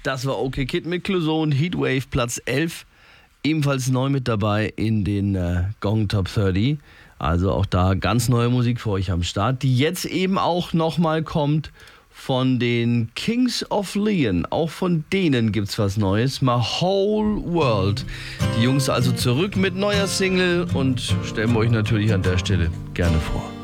Das war OK Kid mit Clouseau und Heatwave, Platz 11. Ebenfalls neu mit dabei in den Gong Top 30. Also auch da ganz neue Musik für euch am Start, die jetzt eben auch nochmal kommt von den Kings of Leon. Auch von denen gibt's was Neues. My Whole World. Die Jungs also zurück mit neuer Single und stellen wir euch natürlich an der Stelle gerne vor.